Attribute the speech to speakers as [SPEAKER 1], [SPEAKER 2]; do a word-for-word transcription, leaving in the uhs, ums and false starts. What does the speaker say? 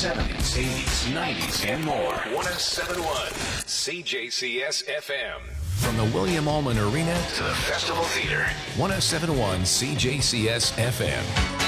[SPEAKER 1] seventies, eighties, nineties, and more.
[SPEAKER 2] one oh seven point one C J C S F M.
[SPEAKER 1] From the William Allman Arena
[SPEAKER 2] To the Festival Theater.
[SPEAKER 1] one oh seven point one C J C S F M.